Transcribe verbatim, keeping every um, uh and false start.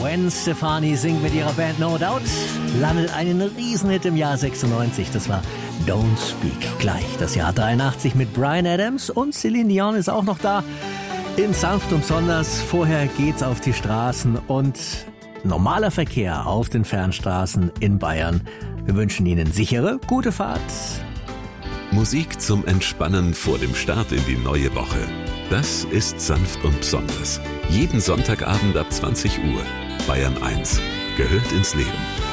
Gwen Stefani singt mit ihrer Band No Doubt, landet einen Riesenhit im Jahr sechsundneunzig. Das war Don't Speak. Gleich das Jahr dreiundachtzig mit Bryan Adams und Celine Dion ist auch noch da. In Sanft und Besonders. Vorher geht's auf die Straßen und normaler Verkehr auf den Fernstraßen in Bayern. Wir wünschen Ihnen sichere, gute Fahrt. Musik zum Entspannen vor dem Start in die neue Woche. Das ist Sanft und Besonders. Jeden Sonntagabend ab zwanzig Uhr. Bayern eins gehört ins Leben.